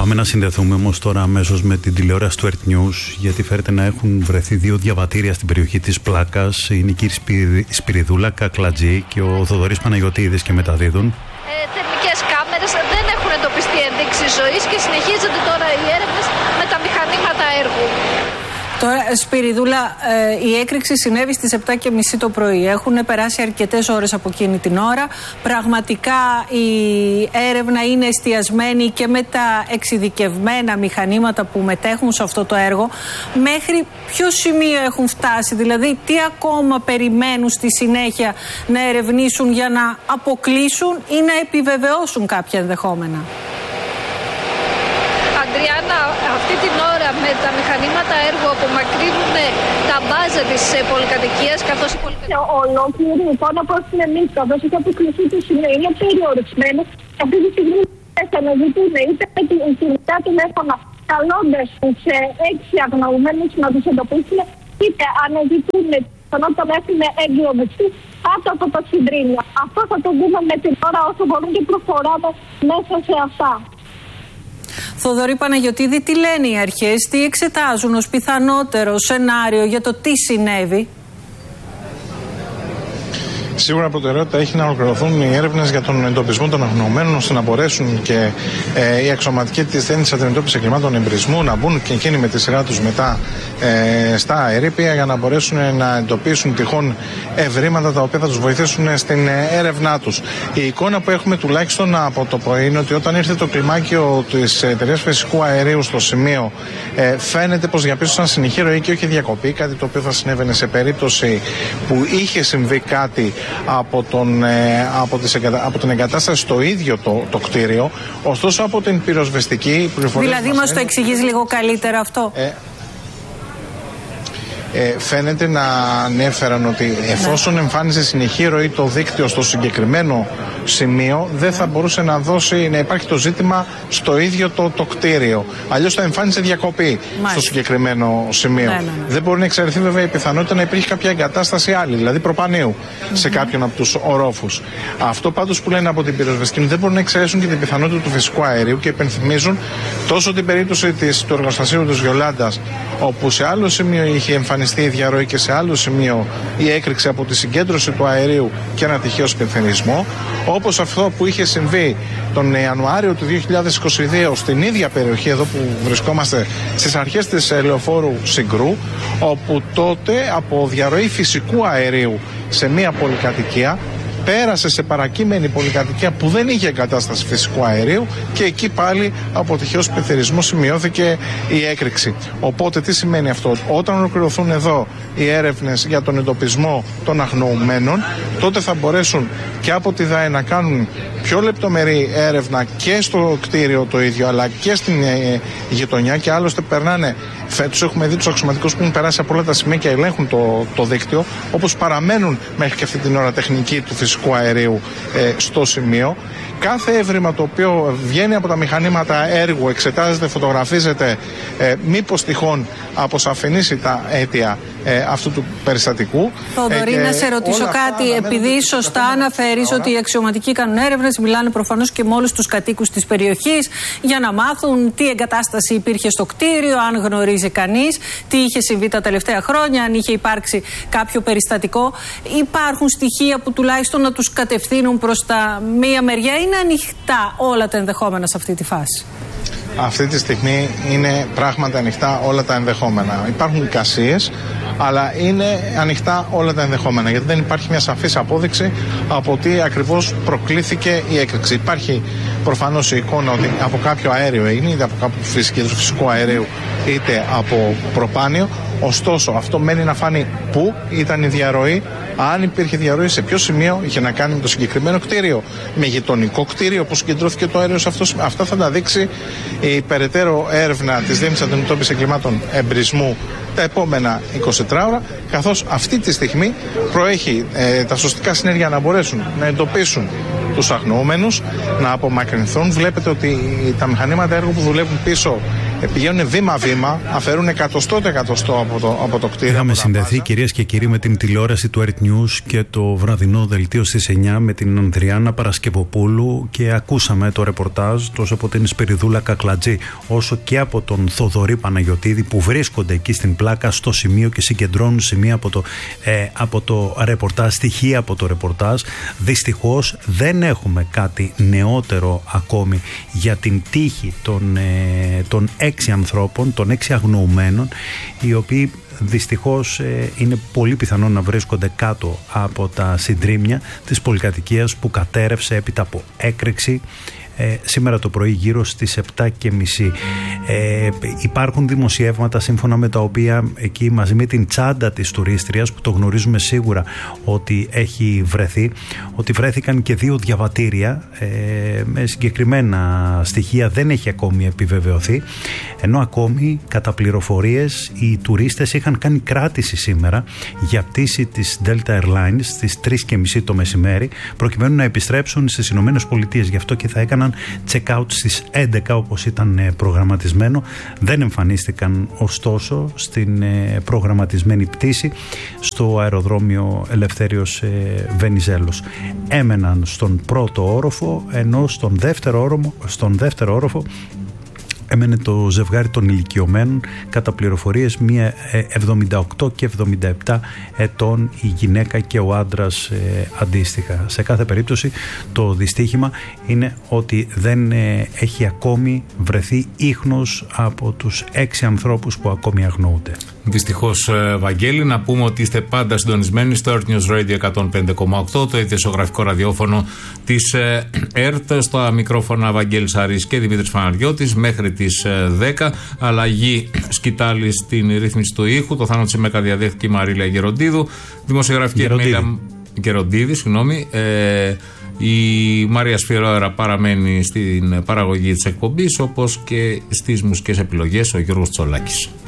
Πάμε να συνδεθούμε όμως τώρα αμέσως με την τηλεόραση του Earth News, γιατί φέρεται να έχουν βρεθεί 2 διαβατήρια στην περιοχή της Πλάκας. Είναι η κύριε Σπυριδούλα Κακλατζή και ο Θοδωρής Παναγιωτίδης και μεταδίδουν. Θερμικές κάμερες, δεν έχουν εντοπιστεί ενδείξεις ζωής και συνεχίζονται τώρα οι έρευνες με τα μηχανήματα έργου. Τώρα, Σπυριδούλα, η έκρηξη συνέβη στις 7:30 το πρωί. Έχουν περάσει αρκετές ώρες από εκείνη την ώρα. Πραγματικά η έρευνα είναι εστιασμένη και με τα εξειδικευμένα μηχανήματα που μετέχουν σε αυτό το έργο. Μέχρι ποιο σημείο έχουν φτάσει, δηλαδή τι ακόμα περιμένουν στη συνέχεια να ερευνήσουν για να αποκλείσουν ή να επιβεβαιώσουν κάποια ενδεχόμενα? Αντριάννα, αυτή την ώρα με τα μηχανήματα έργου απομακρύνουν τα μπάζα της πολυκατοικίας, καθώς η πολυκατοικία... Ολόκληρη εικόνα προς την εμείς, καθώς έχει αποκλειστεί το σημείο, είναι περιορισμένο. Αυτή τη στιγμή θα αναζητούν είτε με κινητά τηλέφωνα, καλώντας τους 6 αγνοούμενους να τους εντοπίσουν, είτε αναζητούν πιθανότητα να έχουν εγκυοδευτεί κάτω από τα συντρίμια. Αυτό θα το δούμε με την ώρα όσο μπορούν και προχωράμε μέσα σε αυτά. Θοδωρή Παναγιωτίδη, τι λένε οι αρχές, τι εξετάζουν ως πιθανότερο σενάριο για το τι συνέβη? Σίγουρα προτεραιότητα έχει να ολοκληρωθούν οι έρευνες για τον εντοπισμό των αγνοωμένων, ώστε να μπορέσουν και οι αξιωματικοί της Διεύθυνσης Αντιμετώπισης Εγκλημάτων Εμπρισμού να μπουν και εκείνοι με τη σειρά τους μετά στα ερείπια για να μπορέσουν να εντοπίσουν τυχόν ευρήματα τα οποία θα τους βοηθήσουν στην έρευνά τους. Η εικόνα που έχουμε τουλάχιστον από το πρωί είναι ότι όταν ήρθε το κλιμάκιο της εταιρείας φυσικού αερίου στο σημείο, φαίνεται πως διαπίστωσαν συνεχή ροή και όχι διακοπή, κάτι το οποίο θα συνέβαινε σε περίπτωση που είχε συμβεί κάτι από την εγκατάσταση στο ίδιο το κτίριο. Ωστόσο, από την πυροσβεστική πληροφορία. Δηλαδή, μας το εξηγείς λίγο καλύτερα αυτό? Φαίνεται να ανέφεραν ότι εφόσον εμφάνιζε συνεχή ροή το δίκτυο στο συγκεκριμένο σημείο, δεν θα μπορούσε να υπάρχει το ζήτημα στο ίδιο το κτίριο. Αλλιώς θα εμφάνιζε διακοπή στο συγκεκριμένο σημείο. Δεν μπορεί να εξαιρεθεί βέβαια η πιθανότητα να υπήρχε κάποια εγκατάσταση άλλη, δηλαδή προπανίου, σε κάποιον από τους ορόφους. Αυτό πάντως που λένε από την πυροσβεστική δεν μπορούν να εξαιρέσουν και την πιθανότητα του φυσικού αερίου και υπενθυμίζουν τόσο την περίπτωση του εργοστασίου της Γιολάντας, όπου σε άλλο σημείο είχε εμφανιστεί η διαρροή και σε άλλο σημείο η έκρηξη από τη συγκέντρωση του αερίου και ένα τυχαίο σπινθενισμό, όπως αυτό που είχε συμβεί τον Ιανουάριο του 2022 στην ίδια περιοχή εδώ που βρισκόμαστε, στις αρχές της λεωφόρου Συγκρού, όπου τότε από διαρροή φυσικού αερίου σε μία πολυκατοικία πέρασε σε παρακείμενη πολυκατοικία που δεν είχε εγκατάσταση φυσικού αερίου και εκεί πάλι από τυχαίο σπινθενισμό σημειώθηκε η έκρηξη. Οπότε τι σημαίνει αυτό? Όταν ολοκληρωθούν εδώ οι έρευνες για τον εντοπισμό των αγνοωμένων, τότε θα μπορέσουν και από τη ΔΑΕ να κάνουν πιο λεπτομερή έρευνα και στο κτίριο το ίδιο αλλά και στην γειτονιά, και άλλωστε περνάνε, τους έχουμε δει τους αξιωματικούς που έχουν περάσει από όλα τα σημεία και ελέγχουν το δίκτυο, όπως παραμένουν μέχρι και αυτή την ώρα τεχνική του φυσικού αερίου στο σημείο. Κάθε έβριμα το οποίο βγαίνει από τα μηχανήματα έργου εξετάζεται, φωτογραφίζεται, μήπως τυχόν αποσαφηνίσει τα αίτια αυτού του περιστατικού. Θοδωρή, να σε ρωτήσω κάτι, επειδή σωστά αναφέρεις ότι οι αξιωματικοί κάνουν έρευνες, μιλάνε προφανώς και με όλους τους κατοίκους της περιοχής για να μάθουν τι εγκατάσταση υπήρχε στο κτίριο, αν γνωρίζει κανείς, τι είχε συμβεί τα τελευταία χρόνια, αν είχε υπάρξει κάποιο περιστατικό. Υπάρχουν στοιχεία που τουλάχιστον να τους κατευθύνουν προς τα μία μεριά, είναι ανοιχτά όλα τα ενδεχόμενα σε αυτή τη φάση? Αυτή τη στιγμή είναι πράγματι ανοιχτά όλα τα ενδεχόμενα. Υπάρχουν εικασίες, αλλά είναι ανοιχτά όλα τα ενδεχόμενα, γιατί δεν υπάρχει μια σαφής απόδειξη από τι ακριβώς προκλήθηκε η έκρηξη. Υπάρχει προφανώς η εικόνα ότι από κάποιο αέριο έγινε, είτε από κάποιο φυσικό αερίου, είτε από προπάνιο. Ωστόσο, αυτό μένει να φάνει πού ήταν η διαρροή, αν υπήρχε διαρροή, σε ποιο σημείο, είχε να κάνει με το συγκεκριμένο κτίριο, με γειτονικό κτίριο, πώς συγκεντρώθηκε το αέριο σε αυτό. Αυτά θα τα δείξει η περαιτέρω έρευνα της Διεύθυνσης Αντιμετώπισης Εγκλημάτων Εμπρισμού τα επόμενα 24 ώρα, καθώς αυτή τη στιγμή προέχει τα σωστικά συνέργεια να μπορέσουν να εντοπίσουν τους αγνοούμενους, να απομακρυνθούν. Βλέπετε ότι τα μηχανήματα έργου που δουλεύουν πίσω πηγαίνουν βήμα-βήμα, αφαιρούν εκατοστό από το κτίριο. Είχαμε συνδεθεί, κυρίες και κύριοι, με την τηλεόραση του Earth News και το βραδινό δελτίο στις 9 με την Ανδριάννα Παρασκευοπούλου και ακούσαμε το ρεπορτάζ τόσο από την Σπυριδούλα Κακλατζή όσο και από τον Θοδωρή Παναγιωτίδη, που βρίσκονται εκεί στην πλάκα στο σημείο και συγκεντρώνουν σημεία από το ρεπορτάζ, στοιχεία από το ρεπορτάζ. Δυστυχώς δεν έχουμε κάτι νεότερο ακόμη για την τύχη των 6 ανθρώπων, των 6 αγνοουμένων, οι οποίοι δυστυχώς είναι πολύ πιθανό να βρίσκονται κάτω από τα συντρίμμια της πολυκατοικίας που κατέρευσε έπειτα από έκρηξη σήμερα το πρωί γύρω στις 7:30. Υπάρχουν δημοσιεύματα σύμφωνα με τα οποία εκεί μαζί με την τσάντα της τουρίστριας, που το γνωρίζουμε σίγουρα ότι έχει βρεθεί, ότι βρέθηκαν και 2 διαβατήρια με συγκεκριμένα στοιχεία, δεν έχει ακόμη επιβεβαιωθεί, ενώ ακόμη κατά πληροφορίες οι τουρίστες είχαν κάνει κράτηση σήμερα για πτήση της Delta Airlines στις 3:30 το μεσημέρι προκειμένου να επιστρέψουν στις Ηνωμένες Πολιτείες. Γι' αυτό και θα έκαναν check-out στις 11 όπως ήταν προγραμματισμένο. Δεν εμφανίστηκαν ωστόσο στην προγραμματισμένη πτήση στο αεροδρόμιο Ελευθέριος Βενιζέλος. Έμεναν στον πρώτο όροφο, ενώ στον δεύτερο όροφο έμενε το ζευγάρι των ηλικιωμένων, κατά πληροφορίες μία 78 και 77 ετών η γυναίκα και ο άντρας αντίστοιχα. Σε κάθε περίπτωση το δυστύχημα είναι ότι δεν έχει ακόμη βρεθεί ίχνος από τους 6 ανθρώπους που ακόμη αγνοούνται. Δυστυχώς, Βαγγέλη, να πούμε ότι είστε πάντα συντονισμένοι στο Earth News Radio 105,8, το ειδησιογραφικό ραδιόφωνο της ΕΡΤ. Στα μικρόφωνα Βαγγέλης Αρής και Δημήτρης Παναγιώτης μέχρι τις 10. Αλλαγή σκητάλη στην ρύθμιση του ήχου. Το Θάνο Τσιμέκα διαδέχθηκε η Μαρίλα Γεροντίδου. Δημοσιογραφική Γεροντίδη, συγγνώμη. Η Μαρία Σφυρόερα παραμένει στην παραγωγή της εκπομπής, όπως και στις μουσικές επιλογές ο Γιώργος Τσολάκης.